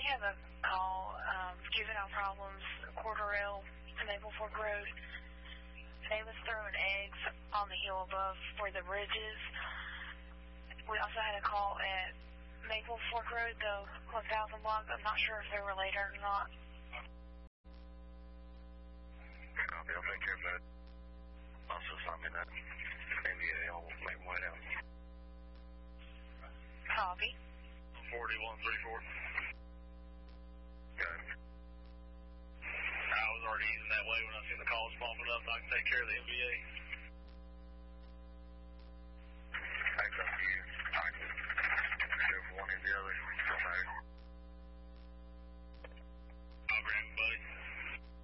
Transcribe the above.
have a call, juvenile problems, Quarter Rail, Maple Fork Road. They was throwing eggs on the hill above where the bridge is. We also had a call at Maple Fork Road, the 1000 block. I'm not sure if they're related or not. Copy, I'll take care of that. Also, something that NVA, I'll make my way down. Copy. 4134. Got it. I was already easing that way when I seen the calls popping up. I can take care of the NVA.